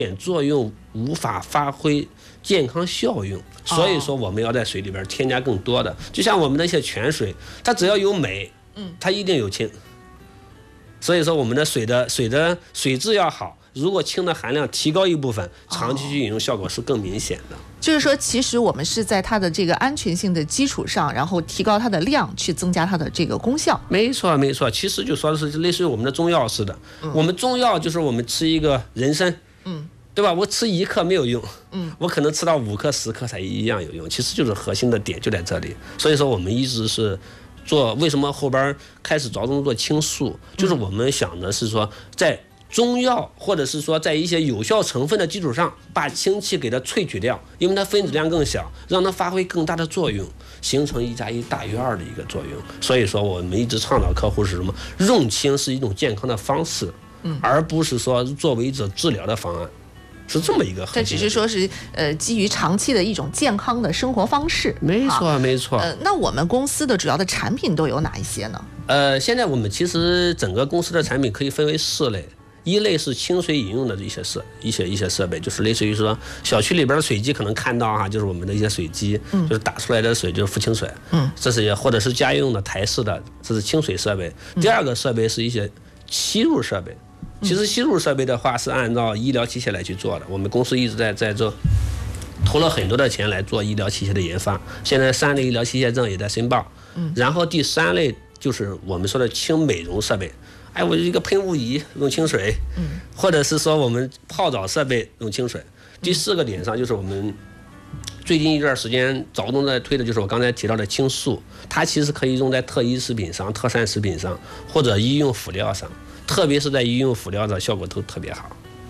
作用无法发挥健康效用，所以说我们要在水里边添加更多的，就像我们的一些泉水，它只要有镁，它一定有氢。所以说我们的水质要好，如果氢的含量提高一部分，长期去饮用效果是更明显的。 就是说，其实我们是在它的这个安全性的基础上，然后提高它的量，去增加它的这个功效。 没错，没错。其实就说的是类似于我们的中药似的，我们中药就是我们吃一个人参，对吧？我吃1克没有用，我可能吃到5克、10克才一样有用。其实就是核心的点就在这里。所以说我们一直是为什么后边开始着重做青素，就是我们想的是说在中药或者是说在一些有效成分的基础上，把氢气给它萃取掉，因为它分子量更小，让它发挥更大的作用，形成1+1大于2的一个作用。所以说我们一直倡导客户是什么？用氢是一种健康的方式，而不是说作为一种治疗的方案。是这么一个， 这只是说是基于长期的一种健康的生活方式。 没错，没错。 那我们公司的主要的产品都有哪一些呢？ 现在我们其实整个公司的产品可以分为4类。一类是清水饮用的一些设备，就是类似于说小区里边的水机可能看到就是我们的一些水机，就是打出来的水就是浮清水，这是或者是家用的台式的，这是清水设备。第二个设备是一些吸入设备，其实吸入设备的话是按照医疗器械来去做的，我们公司一直在这投了很多的钱来做医疗器械的研发，现在3类医疗器械证也在申报。然后第3类就是我们说的轻美容设备。我一个喷雾仪用清水，或者是说我们泡澡设备用清水。第4个点上就是我们最近一段时间着重在推的就是我刚才提到的青素，它其实可以用在特医食品上、特膳食品上或者医用辅料上，特别是在医用辅料上效果都特别好。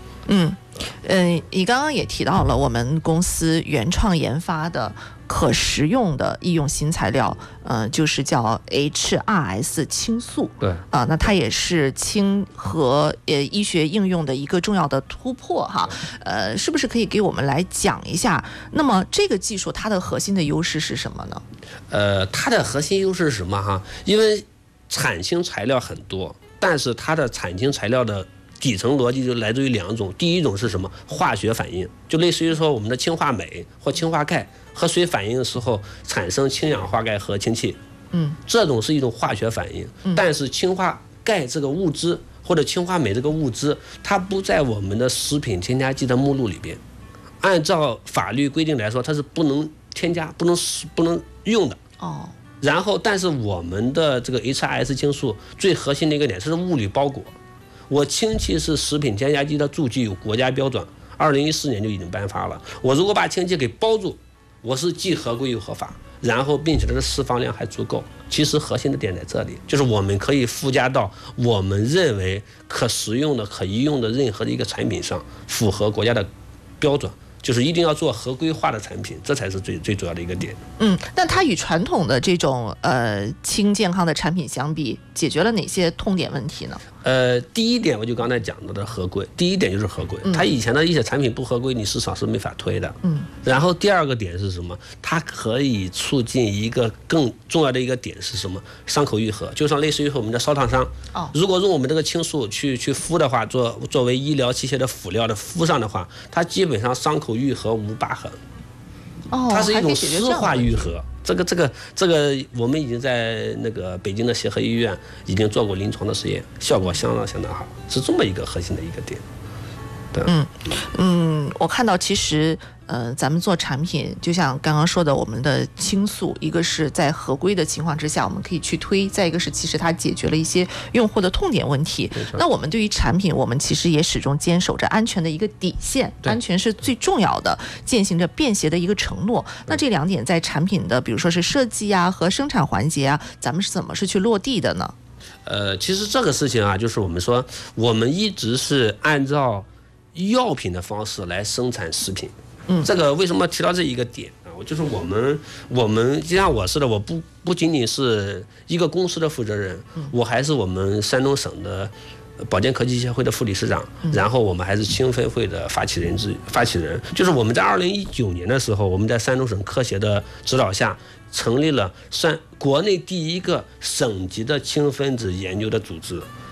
你刚刚也提到了我们公司原创研发的可食用的医用新材料，就是叫 HRS 青素。 对那它也是氢和医学应用的一个重要的突破哈。是不是可以给我们来讲一下？那么这个技术它的核心的优势是什么呢？ 它的核心优势是什么哈？因为产氢材料很多，但是它的产氢材料的底层逻辑就来自于2种，第一种是什么？化学反应，就类似于说我们的氢化镁或氢化钙和水反应的时候产生氢氧化钙和氢气，这种是一种化学反应。但是氢化钙这个物质或者氢化镁这个物质，它不在我们的食品添加剂的目录里边，按照法律规定来说，它是不能添加、不能用的。然后，但是我们的这个 HRS 青素最核心的一个点是物理包裹。我氢气是食品添加剂的注记有国家标准，2014年就已经颁发了。我如果把氢气给包住，我是既合规又合法，然后并且它的释放量还足够。其实核心的点在这里，就是我们可以附加到我们认为可食用的、可医用的任何的一个产品上，符合国家的标准。就是一定要做合规化的产品，这才是最主要的一个点。 那它与传统的这种轻健康的产品相比，解决了哪些痛点问题呢？ 第一点我就刚才讲到的合规，第一点就是合规。它以前的一些产品不合规，你市场是没法推的。然后第二个点是什么？它可以促进一个更重要的一个点是什么？伤口愈合，就像类似于我们的烧烫伤。如果用我们这个青素去敷的话，作为医疗器械的辅料的敷上的话，它基本上伤口愈合无疤痕。它是一种湿化愈合。这个我们已经在那个北京的协和医院已经做过临床的实验，效果相当好，是这么一个核心的一个点。对。 我看到其实咱们做产品，就像刚刚说的，我们的青素，一个是在合规的情况之下我们可以去推，再一个是其实它解决了一些用户的痛点问题。那我们对于产品，我们其实也始终坚守着安全的一个底线，安全是最重要的，践行着便携的一个承诺。那这2点在产品的比如说是设计和生产环节咱们是怎么去落地的呢？ 其实这个事情就是我们说我们一直是按照药品的方式来生产食品。这个为什么提到这一个点就是我们就像我似的，我不仅仅是一个公司的负责人，我还是我们山东省的保健科技协会的副理事长，然后我们还是青分会的发起人。就是我们在2019年的时候，我们在山东省科协的指导下成立了国内第一个省级的氢分子研究的组织，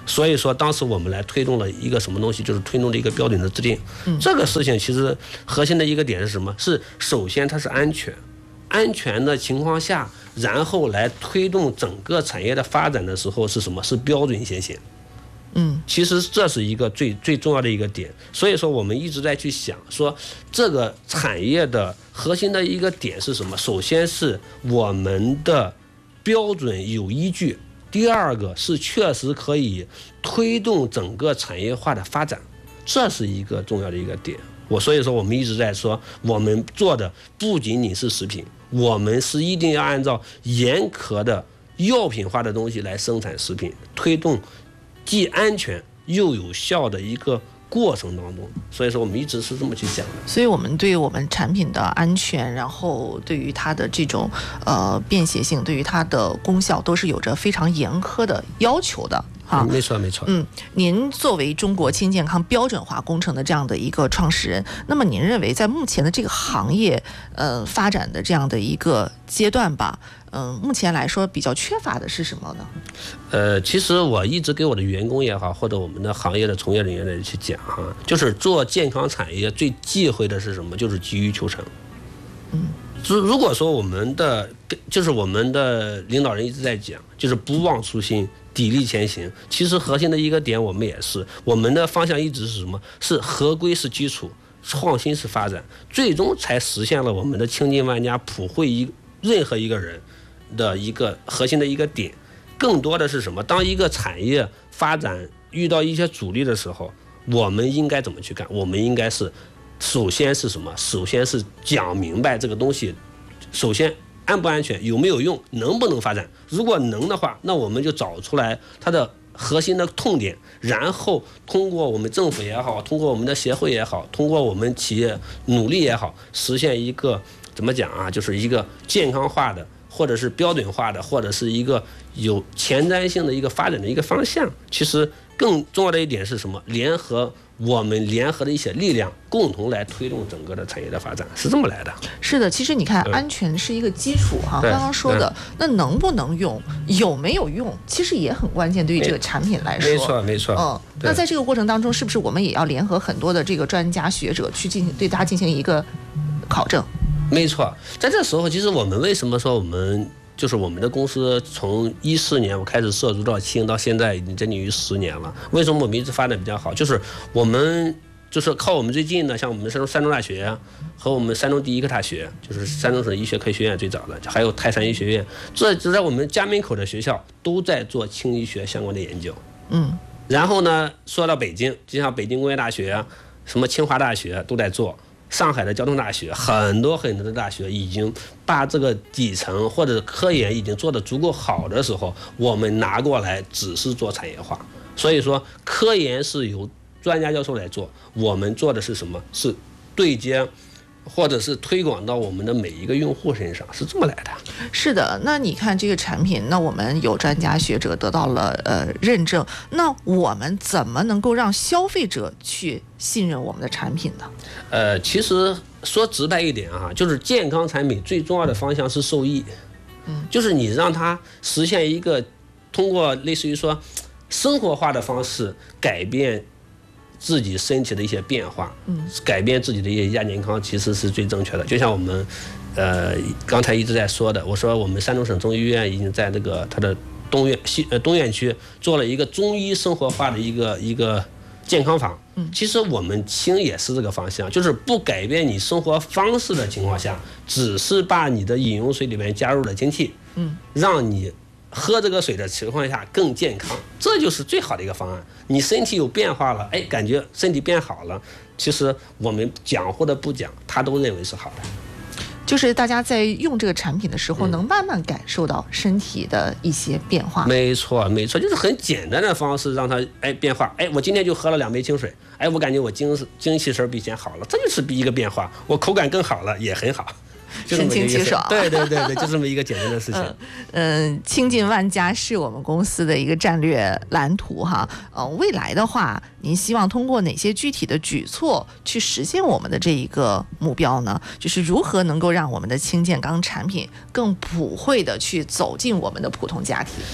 所以说当时我们来推动了一个什么东西，就是推动了一个标准的制定。这个事情其实核心的一个点是什么？是首先它是安全，安全的情况下，然后来推动整个产业的发展的时候是什么？是标准先行。其实这是一个最重要的一个点，所以说我们一直在去想说，这个产业的核心的一个点是什么？首先是我们的标准有依据，第二个是确实可以推动整个产业化的发展，这是一个重要的一个点。所以说我们一直在说，我们做的不仅仅是食品，我们是一定要按照严苛的药品化的东西来生产食品，推动既安全又有效的一个过程当中，所以说我们一直是这么去讲的。 所以我们对我们产品的安全，然后对于它的这种便携性，对于它的功效，都是有着非常严苛的要求的。 没错没错。 您作为中国轻健康标准化工程的这样的一个创始人，那么您认为在目前的这个行业发展的这样的一个阶段吧，目前来说比较缺乏的是什么呢？ 其实我一直给我的员工也好，或者我们的行业的从业人员来去讲哈，就是做健康产业最忌讳的是什么？就是急于求成。如果说我们的领导人一直在讲，就是不忘初心，砥砺前行。其实核心的一个点，我们也是，我们的方向一直是什么？是合规是基础，创新是发展，最终才实现了我们的倾尽万家，普惠任何一个人的一个核心的一个点。更多的是什么？当一个产业发展遇到一些阻力的时候，我们应该怎么去干？我们应该是首先是什么？首先是讲明白这个东西，首先安不安全，有没有用，能不能发展。如果能的话，那我们就找出来它的核心的痛点，然后通过我们政府也好，通过我们的协会也好，通过我们企业努力也好，实现一个怎么讲啊？就是一个健康化的，或者是标准化的，或者是一个有前瞻性的一个发展的一个方向。其实更重要的一点是什么？我们联合的一些力量，共同来推动整个的产业的发展，是这么来的。 是的，其实你看，安全是一个基础哈。刚刚说的，那能不能用，有没有用，其实也很关键，对于这个产品来说。 没错，没错。 那在这个过程当中，是不是我们也要联合很多的这个专家学者去对它进行一个考证？ 没错，在这时候，其实我们为什么说我们的公司从2014年我开始涉足到轻，到现在已经将近于10年了。为什么我们一直发展比较好？就是我们靠我们最近的，像我们山东大学和我们山东第一个大学，就是山东省医学科学院最早的，还有泰山医学院，这就在我们家门口的学校都在做轻医学相关的研究。然后呢，说到北京，就像北京工业大学，什么清华大学都在做。上海的交通大学，很多的大学已经把这个底层或者科研已经做得足够好的时候，我们拿过来只是做产业化。所以说，科研是由专家教授来做，我们做的是什么？是对接或者是推广到我们的每一个用户身上，是这么来的。 是的，那你看这个产品，那我们有专家学者得到了认证，那我们怎么能够让消费者去信任我们的产品呢？ 其实说直白一点啊，就是健康产品最重要的方向是受益。就是你让它实现一个通过类似于说生活化的方式改变自己身体的一些变化，改变自己的一些亚健康，其实是最正确的。就像我们刚才一直在说的，我说我们山东省中医院已经在这个它的东院区做了一个中医生活化的一个健康房。其实我们轻也是这个方向，就是不改变你生活方式的情况下，只是把你的饮用水里面加入了精气，让你喝这个水的情况下更健康，这就是最好的一个方案。你身体有变化了，感觉身体变好了，其实我们讲或者不讲，他都认为是好的。 就是大家在用这个产品的时候，能慢慢感受到身体的一些变化。 没错，没错，就是很简单的方式让它变化。我今天就喝了2杯清水，我感觉我精气神比以前好了，这就是一个变化。我口感更好了，也很好。 神清气爽， 对，就这么一个简单的事情。 倾尽万家是我们公司的一个战略蓝图哈。未来的话，您希望通过哪些具体的举措去实现我们的这一个目标呢？就是如何能够让我们的轻健康产品更普惠的去走进我们的普通家庭？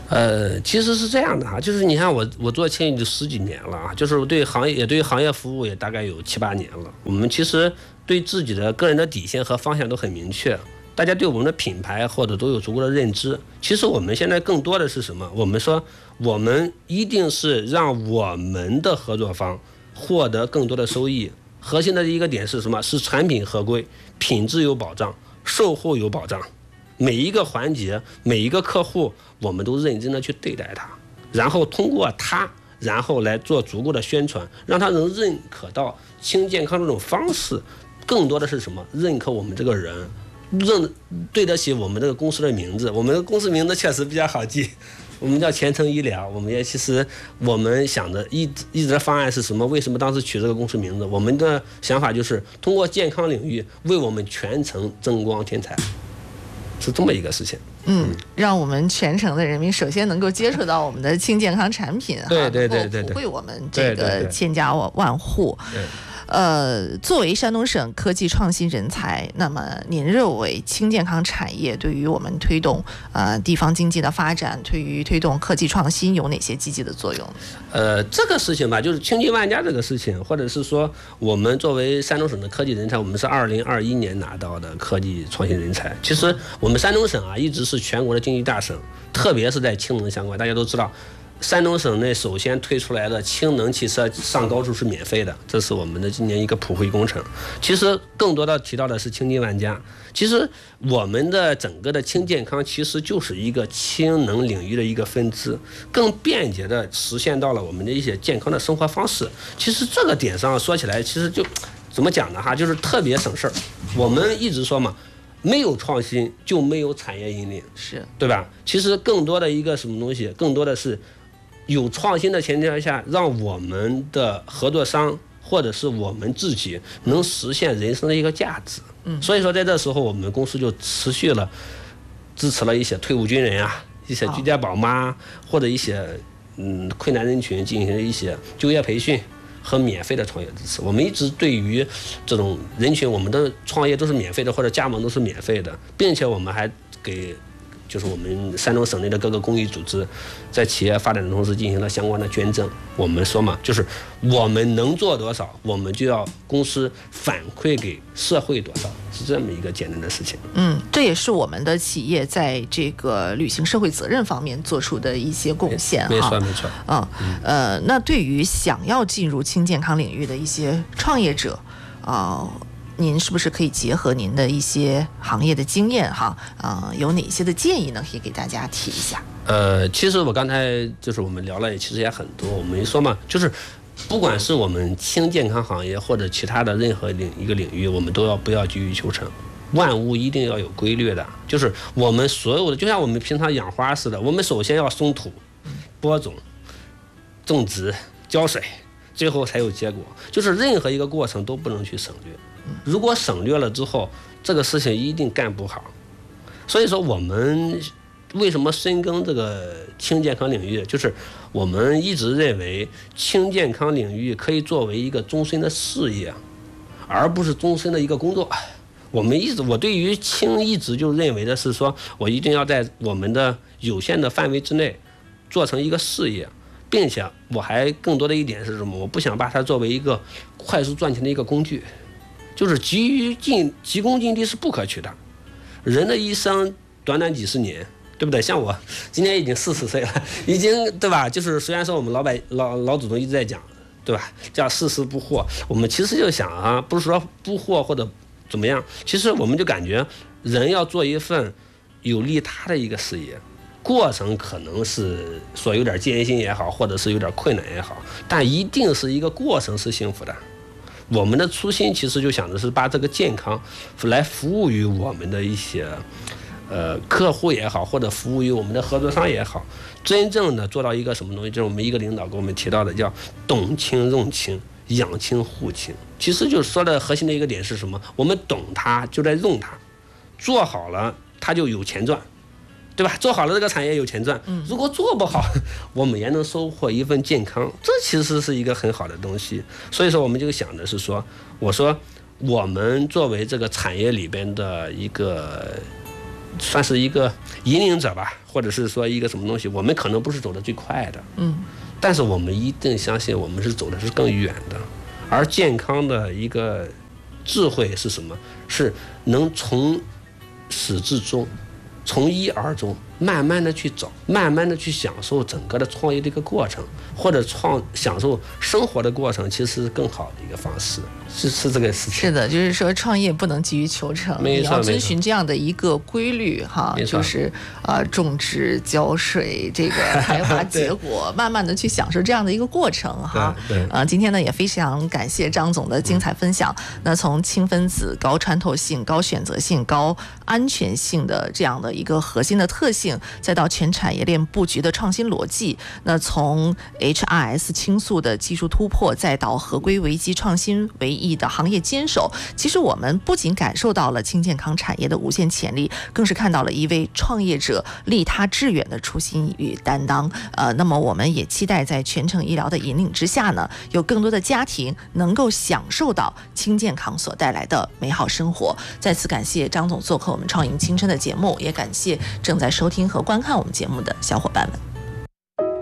其实是这样的哈，就是你看我做青艺就10几年了啊，就是对行业服务也大概有7、8年了。我们其实对自己的个人的底线和方向都很明确，大家对我们的品牌或者都有足够的认知。其实我们现在更多的是什么？我们说我们一定是让我们的合作方获得更多的收益。核心的一个点是什么？是产品合规，品质有保障，售后有保障。每一个环节，每一个客户，我们都认真的去对待他，然后通过他，然后来做足够的宣传，让他能认可到轻健康这种方式。更多的是什么？认可我们这个人，对得起我们这个公司的名字。我们的公司名字确实比较好记，我们叫前程医疗。我们也其实我们想的一直的方案是什么？为什么当时取这个公司名字？我们的想法就是通过健康领域为我们全程增光添彩，是这么一个事情。 让我们全城的人民首先能够接触到我们的轻健康产品， 对， 普惠我们这个千家万户。作为山东省科技创新人才，那么您认为轻健康产业对于我们推动地方经济的发展，推动科技创新有哪些积极的作用？ 这个事情吧，就是轻金万家这个事情，或者是说我们作为山东省的科技人才，我们是2021年拿到的科技创新人才。其实我们山东省啊，一直是全国的经济大省，特别是在氢能相关，大家都知道。山东省内首先推出来的氢能汽车上高速是免费的，这是我们的今年一个普惠工程。其实更多的提到的是轻金万家，其实我们的整个的轻健康其实就是一个氢能领域的一个分支，更便捷的实现到了我们的一些健康的生活方式。其实这个点上说起来，其实就怎么讲呢哈，就是特别省事儿。我们一直说嘛，没有创新就没有产业引领， 是对吧？其实更多的一个什么东西，更多的是有创新的前提下，让我们的合作商或者是我们自己能实现人生的一个价值。所以说在这时候，我们公司就持续了支持了一些退伍军人啊，一些居家宝妈，或者一些困难人群进行一些就业培训和免费的创业支持。我们一直对于这种人群，我们的创业都是免费的，或者加盟都是免费的，并且我们还给就是我们山东省内的各个公益组织，在企业发展的同时进行了相关的捐赠。我们说嘛，就是我们能做多少，我们就要公司反馈给社会多少，是这么一个简单的事情。 这也是我们的企业在这个履行社会责任方面做出的一些贡献。 没错。 那对于想要进入轻健康领域的一些创业者您是不是可以结合您的一些行业的经验有哪些的建议呢？可以给大家提一下。 其实我刚才就是我们聊了，其实也很多。我们说嘛，就是不管是我们轻健康行业或者其他的任何一个领域，我们都不要急于求成，万物一定要有规律的。就是我们所有的，就像我们平常养花似的，我们首先要松土、播种、种植、浇水，最后才有结果。就是任何一个过程都不能去省略。如果省略了之后，这个事情一定干不好。所以说我们为什么深耕这个轻健康领域，就是我们一直认为轻健康领域可以作为一个终身的事业，而不是终身的一个工作。我对于轻一直就认为的是说，我一定要在我们的有限的范围之内做成一个事业，并且我还更多的一点是什么？我不想把它作为一个快速赚钱的一个工具。就是急功近利是不可取的，人的一生短短几十年，对不对？像我今年已经40岁了，已经对吧？就是虽然说我们老祖宗一直在讲，对吧？叫世事不惑，我们其实就想不是说不惑或者怎么样，其实我们就感觉人要做一份有利他的一个事业，过程可能是说有点艰辛也好，或者是有点困难也好，但一定是一个过程是幸福的。我们的初心其实就想的是把这个健康来服务于我们的一些客户也好，或者服务于我们的合作商也好，真正的做到一个什么东西，就是我们一个领导给我们提到的叫懂轻用轻，养轻护轻。其实就是说的核心的一个点是什么？我们懂它就在用它，做好了它就有钱赚，对吧？做好了这个产业有钱赚，如果做不好，我们也能收获一份健康，这其实是一个很好的东西。所以说我们就想的是说，我说我们作为这个产业里边的一个算是一个引领者吧，或者是说一个什么东西，我们可能不是走得最快的，但是我们一定相信我们是走的是更远的。而健康的一个智慧是什么？是能从始至终，从一而终，慢慢的去走，慢慢的去享受整个的创业的一个过程，或者享受生活的过程，其实是更好的一个方式，是这个事情。 是的，就是说创业不能急于求成，你要遵循这样的一个规律哈，就是种植、浇水，这个开花结果，慢慢的去享受这样的一个过程哈。 对， 今天呢也非常感谢张总的精彩分享。那从轻分子、高穿透性、高选择性、高安全性的这样的一个核心的特性，再到全产业链布局的创新逻辑，那从 HRS 倾诉的技术突破，再到合规危机创新为役的行业坚守，其实我们不仅感受到了轻健康产业的无限潜力，更是看到了一位创业者利他致远的初心与担当。那么我们也期待在全程医疗的引领之下呢，有更多的家庭能够享受到轻健康所带来的美好生活。再次感谢张总做客我们创赢青春的节目，也感谢正在收听和观看我们节目的小伙伴们。